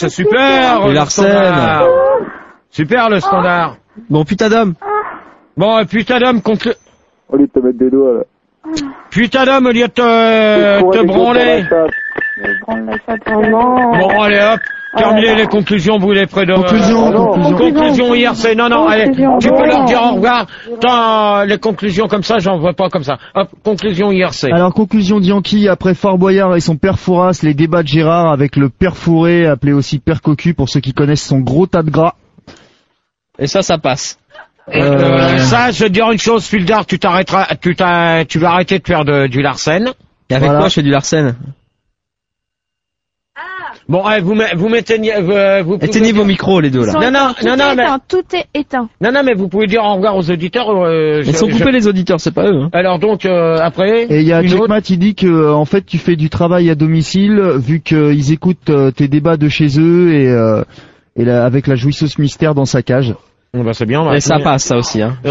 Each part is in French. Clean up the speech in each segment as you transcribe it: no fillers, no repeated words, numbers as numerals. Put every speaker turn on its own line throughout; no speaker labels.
c'est super.
Et Larsen.
Super le standard.
Bon, putain d'homme.
Bon, putain d'homme contre...
Au lieu de te mettre des doigts, là.
Putain d'homme, au lieu de te branler. Bon, allez, hop. Terminez les conclusions, vous les près de... Conclusion IRC. Non, allez, tu peux leur dire au revoir. Attends, les conclusions comme ça, j'en vois pas comme ça. Hop, conclusion IRC.
Alors, conclusion d'Yankee, après Fort Boyard et son père Fouras, les débats de Gérard avec le père Fourré, appelé aussi père Cocu, pour ceux qui connaissent son gros tas de gras.
Et ça passe.
Ça, je vais te dire une chose, Fildar, tu vas arrêter de faire du Larsen.
Et avec quoi je fais du Larsen?
Bon, allez, vous
éteignez vos micros, les deux, là.
Non, mais...
Tout est éteint.
Non, mais vous pouvez dire au revoir aux auditeurs.
Ils sont coupés, les auditeurs, c'est pas eux. Hein.
Alors donc, après...
Et il y a Checkmat, il dit que, en fait, tu fais du travail à domicile, vu qu'ils écoutent tes débats de chez eux et avec la jouisseuse mystère dans sa cage.
Bah c'est bien.
Et ça passe, ça aussi. Hein.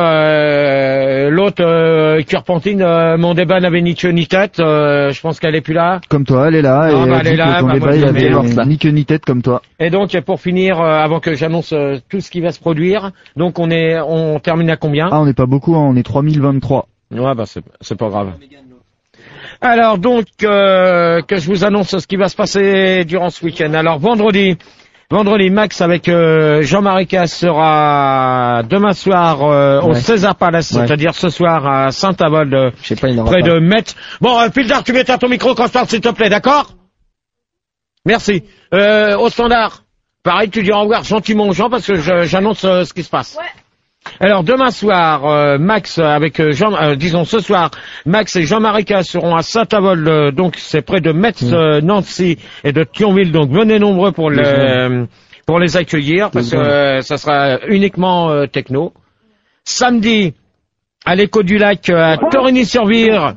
L'autre qui repentine, mon débat n'avait ni queue ni tête. Je pense qu'elle est plus là.
Comme toi, elle est là.
Elle est là.
Ton débat, il avait ni queue ni tête comme toi.
Et donc pour finir, avant que j'annonce tout ce qui va se produire, donc on termine à combien?
Ah, on n'est pas beaucoup, hein, on est 3023.
Ouais, bah c'est pas grave. Alors donc que je vous annonce ce qui va se passer durant ce week-end. Alors vendredi, Max avec Jean-Marie Casse sera demain soir au César Palace, c'est-à-dire ce soir à Saint-Avold, près de Metz. Bon, Fildar, tu m'éteins ton micro quand je parle, s'il te plaît, d'accord? Merci. Au standard, pareil, tu dis au revoir gentiment aux gens parce que j'annonce ce qui se passe. Ouais. Alors demain soir, Max avec ce soir, Max et Jean-Marie Casse seront à Saint-Avold, donc c'est près de Metz, Nancy et de Thionville, donc venez nombreux pour les accueillir parce que ça sera uniquement techno. Samedi, à l'Écho du Lac, à Torigny-sur-Vire.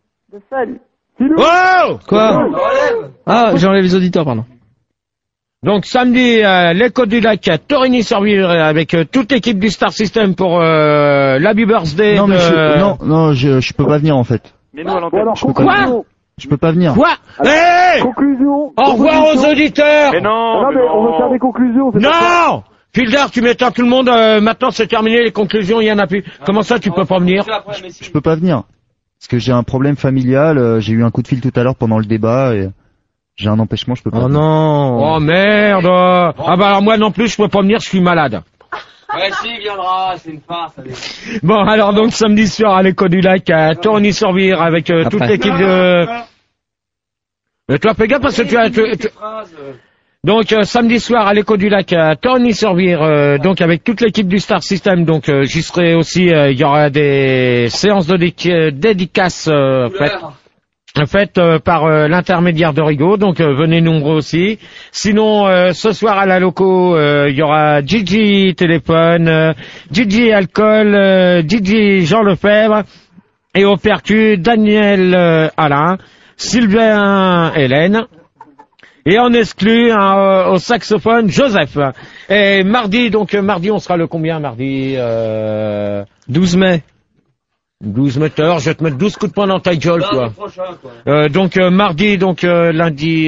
Oh!
Quoi? Ah, j'enlève les auditeurs, pardon.
Donc samedi, l'Écho du Lac à Torigny-sur-Vire avec toute l'équipe du Star System pour l'Happy Birthday.
Non, mais je peux pas venir en fait.
Mais nous à l'antenne.
Je peux pas venir.
Quoi? Hey!
Conclusion.
Au revoir aux auditeurs.
Mais non, mais on va faire des conclusions.
Non! Fildar, tu m'éteins tout le monde. Maintenant c'est terminé, les conclusions, il y en a plus. Comment ça, tu peux pas venir?
Je peux pas venir parce que j'ai un problème familial. J'ai eu un coup de fil tout à l'heure pendant le débat et j'ai un empêchement, je peux pas.
Oh non!
Oh merde! Ah bah alors moi non plus, je peux pas venir, je suis malade.
Ouais, si, il viendra, c'est une farce. Allez.
Bon, alors donc samedi soir à l'Écho du Lac à Torigny-sur-Vire avec toute l'équipe de... Mais toi, fais gaffe parce que tu as... Donc samedi soir à l'Écho du Lac à Torigny-sur-Vire, donc avec toute l'équipe du Star System, donc j'y serai aussi, il y aura des séances de dédicaces faites par l'intermédiaire de Rigaud, donc venez nombreux aussi. Sinon, ce soir à la loco, il y aura Gigi Téléphone, Gigi Alcool, Gigi Jean Lefebvre, et au percu Daniel Alain, Sylvain Hélène, et on exclut au saxophone Joseph. Et mardi, on sera le combien mardi
12 mai.
12 moteurs, je vais te mettre 12 coups de poing dans ta gueule, quoi. Donc mardi, lundi,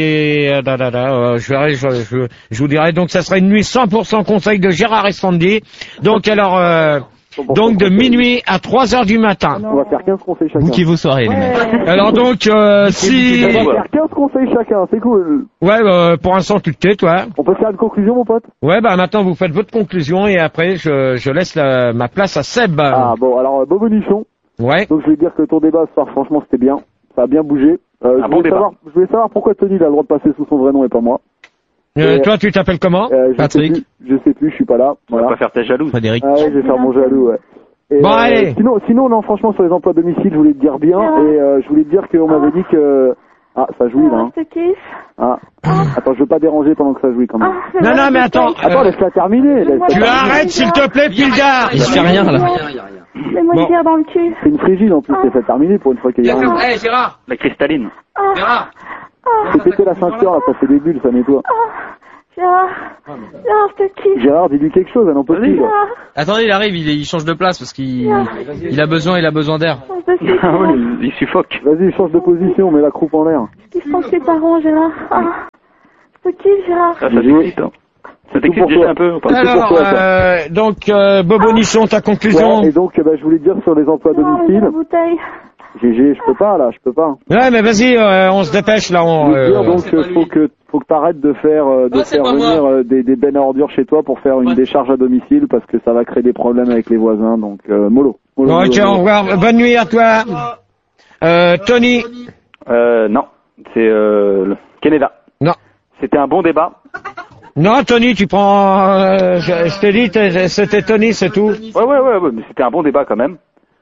je vous dirai, donc ça sera une nuit 100% conseil de Gérard et Sandy. Donc alors, donc de minuit à 3h du matin.
On va faire 15 conseils chacun.
Bouquez vos soirées, les mecs.
Alors donc, si...
On va faire 15 conseils chacun, c'est cool.
Ouais, pour l'instant tu te tais, toi.
On peut faire une conclusion, mon pote?
Ouais, bah maintenant vous faites votre conclusion et après je laisse ma place à Seb.
Ah bon, alors Bobonichon.
Ouais.
Donc je vais dire que ton débat ce soir, franchement, c'était bien. Ça a bien bougé. Je voulais savoir pourquoi Tony il a le droit de passer sous son vrai nom et pas moi.
Toi, tu t'appelles comment?
Patrick. Je sais plus, je suis pas là. Voilà.
On va pas faire ta jalouse.
Frédéric.
Ah ouais, je vais faire mon jaloux, ouais. Et,
bon, allez.
Sinon, non, franchement, sur les emplois à domicile, je voulais te dire bien. Et je voulais te dire qu'on m'avait dit que... Ah, ça jouit, là.
Je te kiffe.
Ah. Attends, je veux pas déranger pendant que ça jouit, quand même.
Non, mais attends.
Attends, laisse-la terminer.
Tu arrêtes, s'il te plaît, Fildar.
Il se fait rien, là.
Fais-moi une bière dans le cul.
C'est une frigide, en plus, c'est fait terminer pour une fois qu'il y a rien.
Hé, Gérard. La cristalline. Gérard.
C'est péter la ceinture, là, ça fait des bulles, ça nettoie.
Gérard, je te kiffe.
Gérard, dis-lui quelque chose, elle n'en peut plus.
Attendez, il arrive, il change de place parce qu'il a besoin d'air.
Ah oui, il suffoque. Vas-y, change de position, mets la croupe en l'air.
Ils sont tes parents, Gérard. Je te kiffe, Gérard.
Ça t'excite, hein. Ça t'excite déjà un peu ou pas?
Alors, donc, Bobo Nichon, ta conclusion?
Ouais, et donc, je voulais dire sur les emplois à domicile. GG, je peux pas.
Ouais, mais vas-y, on se dépêche là.
Donc, faut que t'arrêtes de faire venir des bennes à ordures chez toi pour faire une décharge à domicile parce que ça va créer des problèmes avec les voisins. Donc, mollo.
Bon, ok, au revoir. Bonne nuit à toi. Tony.
Non. C'est le Canada.
Non.
C'était un bon débat.
Non, Tony, tu prends. Je t'ai dit, c'était Tony, c'est tout.
Ouais, mais c'était un bon débat quand même.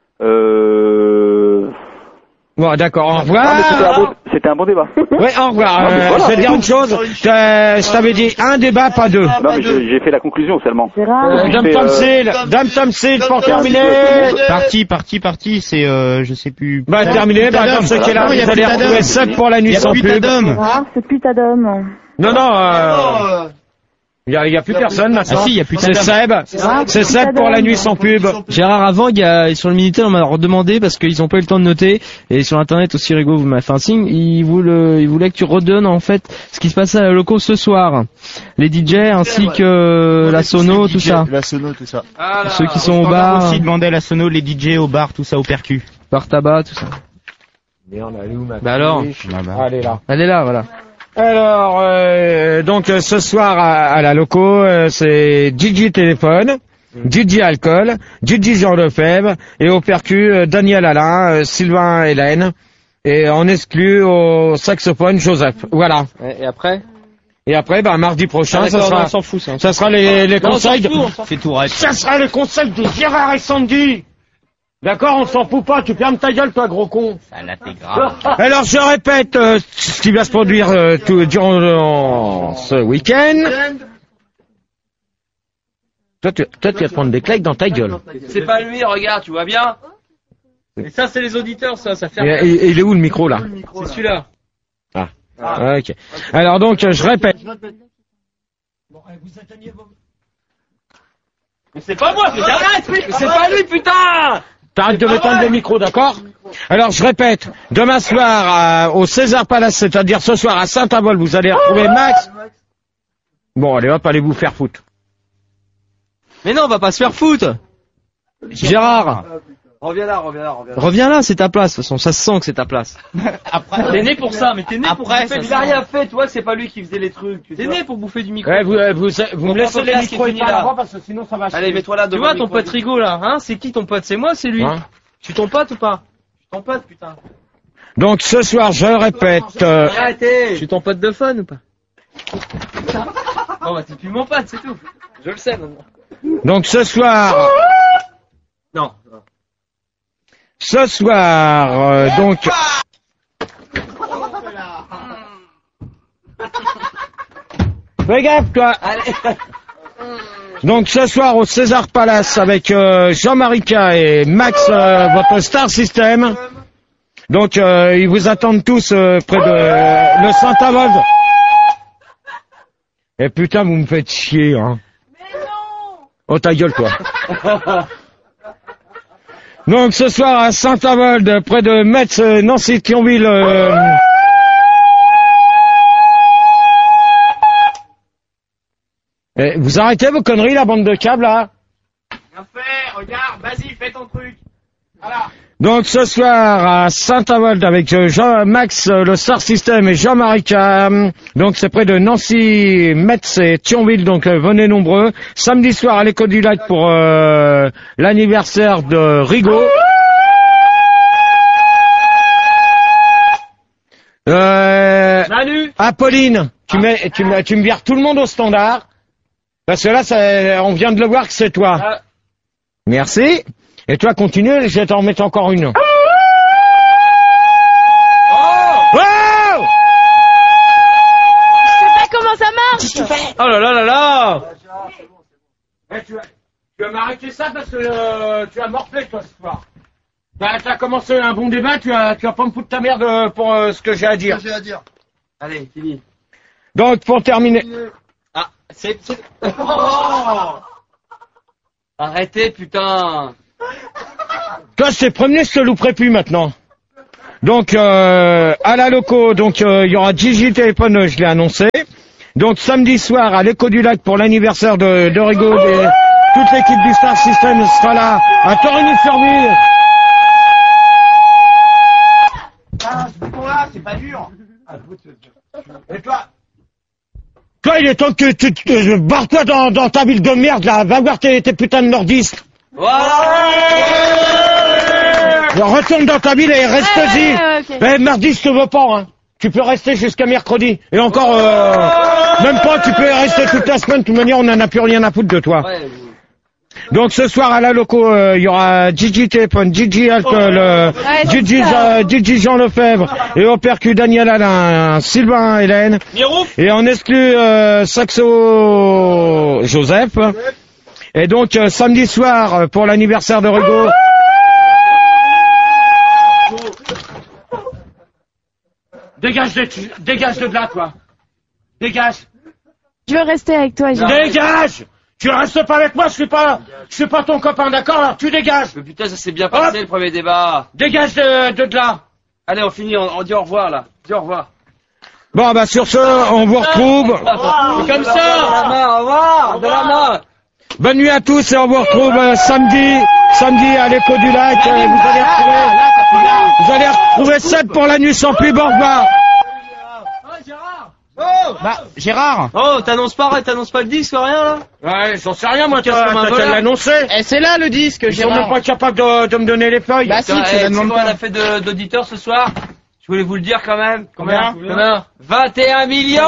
Bon, d'accord, au revoir.
Non, c'était un bon débat.
Ouais, au revoir. Je vais dire une chose. Je t'avais dit un débat, pas deux.
Non, mais j'ai fait la conclusion seulement.
Dame Tomsil, pour terminer.
Parti, c'est, je sais plus.
Bah, terminé, par exemple, c'est qu'elle a, vous allez retrouver 7 pour la nuit sans pub.
C'est putadome.
Non. Il y a plus personne maintenant.
Ah si, il y a plus
C'est Seb. C'est Seb pour la nuit sans pub.
Gérard, avant, sur le Minitel, on m'a redemandé parce qu'ils ont pas eu le temps de noter, et sur Internet aussi, Rigo, vous m'avez fait un signe, il voulait que tu redonnes, en fait, ce qui se passait à la loco ce soir. Les DJ, ainsi que la sono, tout ça.
La sono, tout ça.
Ceux qui sont au bar.
aussi demander la sono, les DJ au bar, tout ça, au percu.
Bar tabac, tout ça.
Merde, elle est où ma
Bah alors.
Elle est là.
Elle est là, voilà.
Alors, donc ce soir à la loco, c'est Gigi Téléphone, Gigi Alcool, Gigi Jean Lefebvre, et au percu, Daniel Alain, Sylvain Hélène, et on exclut au saxophone Joseph. Voilà.
Et après?
Et après, mardi prochain, ça sera les conseils.
C'est tout right.
Ça sera les conseils de Gérard et Sandy. D'accord, on s'en fout pas, tu fermes ta gueule, toi, gros con.
Ça l'intégrale.
Alors, je répète ce qui va se produire durant ce week-end. Toi, tu vas te prendre des claques dans ta gueule.
C'est pas lui, regarde, tu vois bien.
Et ça, c'est les auditeurs, ça fait.
Et il est où le micro, là?
C'est celui-là.
Ah, ok. Alors, donc, je répète.
Mais c'est pas moi, c'est pas lui, putain.
T'arrêtes de m'éteindre le micro, d'accord? Alors, je répète, demain soir au César Palace, c'est-à-dire ce soir à Saint-Avold, vous allez retrouver Max. Bon, allez hop, allez vous faire foutre.
Mais non, on va pas se faire foutre.
Gérard.
Reviens là.
Reviens là, c'est ta place, de toute façon, ça se sent que c'est ta place.
Après, t'es né pour ça, mais t'es né pour bouffer. Il a rien fait, toi, c'est pas lui qui faisait les trucs. T'es né pour bouffer du micro.
Ouais, vous me laissez les micros et pas là parce que sinon ça va.
Allez, mets-toi là devant.
Tu vois ton pote Rigo là, hein? C'est qui ton pote? C'est moi, c'est lui. Tu ton pote ou pas?
Ton pote, putain.
Donc ce soir, je répète.
Arrêtez.
Je suis ton pote de fun ou pas?
Non, bah, t'es plus mon pote, c'est tout. Je le sais maintenant.
Donc ce soir.
Non.
Ce soir, donc. Fais gaffe, toi.
Allez.
Donc ce soir au César Palace avec Jean-Marie K et Max, votre Star System. Donc ils vous attendent tous près de le Saint-Avold. Et putain, vous me faites chier, hein.
Mais non.
Oh ta gueule, toi. Donc ce soir à Saint-Avold, près de Metz, Nancy, Thionville. Vous arrêtez vos conneries, la bande de câbles, là?
Bien fait, regarde, vas-y, fais ton truc. Voilà.
Donc ce soir à Saint-Avold avec Jean-Max, le Star System et Jean-Marie Cam. Donc c'est près de Nancy, Metz et Thionville, donc venez nombreux. Samedi soir à l'École du Lac pour l'anniversaire de Rigo.
Salut.
Apolline, tu me vires tout le monde au standard. Parce que là, on vient de le voir que c'est toi. Merci. Et toi, continue, je vais t'en remettre encore une. Wow!
Je sais pas comment ça marche.
Oh là là là là.
Tu vas m'arrêter ça parce que tu as morflé, toi, ce soir. T'as commencé un bon débat, tu vas pas me foutre ta merde pour ce que j'ai à dire.
Allez, fini.
Donc, pour terminer...
Ah, c'est... Oh. Arrêtez, putain.
Toi, je t'ai prévenu, je te louperai plus maintenant. Donc, à la loco, donc il y aura Gigi Téléphone, je l'ai annoncé. Donc samedi soir à l'Écho du Lac pour l'anniversaire de Rigaud. Toute l'équipe du Star System sera là à Torigny-sur-Ville.
C'est pas dur.
Et toi, il est temps que tu barre-toi dans ta ville de merde là. Va voir tes putains de nordistes. Retourne dans ta ville et reste-y.
Okay.
Mardi, je te veux pas, hein. Tu peux rester jusqu'à mercredi. Et encore, même pas, tu peux rester toute la semaine. De toute manière, on en a plus rien à foutre de toi. Donc ce soir à la loco, il y aura Gigi Téléphone, Gigi Alcool, Gigi Jean Lefebvre et au percu Daniel Alain, Sylvain Hélène. Et en exclu Saxo Joseph. Et donc samedi soir pour l'anniversaire de Rigaud. Dégage de là, toi. Dégage.
Je veux rester avec toi, Gilles.
Dégage. Tu restes pas avec moi, je suis pas ton copain, d'accord? Alors tu dégages.
Mais putain, ça s'est bien passé le premier débat.
Dégage de là.
Allez, on finit, on dit au revoir là. Dis au revoir.
Bon bah sur ce, on vous retrouve.
C'est comme ça. De la main, au revoir. De la main.
Bonne nuit à tous et on vous retrouve samedi à l'Écho du Lac. Vous allez retrouver Seb pour la nuit sans pub. Au revoir.
Gérard.
Oh, t'annonces pas le disque, rien là?
Ouais, j'en sais rien moi,
Qu'est-ce qu'on
t'as l'annoncé.
C'est là le disque,
Ils sont même pas capables de me donner les feuilles.
Bah si, tu la demandes
on
pas.
a fait d'auditeurs ce soir. Je voulais vous le dire quand même.
Combien
21 millions.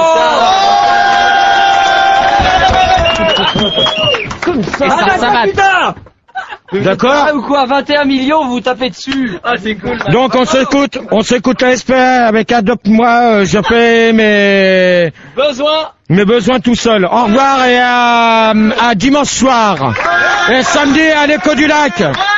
Comme ça va.
Putain.
D'accord.
Ou quoi, 21 millions, vous tapez dessus. Ah, c'est cool.
Donc on s'écoute la SPA avec Adopte-moi, je fais mes besoins tout seul. Au revoir et à dimanche soir. Et samedi à l'Écho du Lac.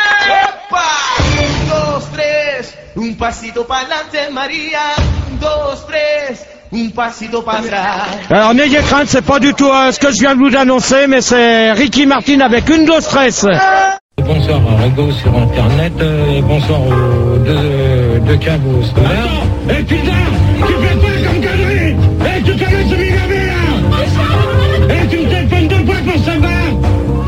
Un pasito pa'lante Maria, 2, 3, un pasito para atrás.
Alors n'ayez crainte, c'est pas du tout ce que je viens de vous annoncer, mais c'est Ricky Martin avec une dose stress. Bonsoir à Rigaud sur internet, bonsoir aux deux caves scolaires. Et putain, tu fais pas comme connerie.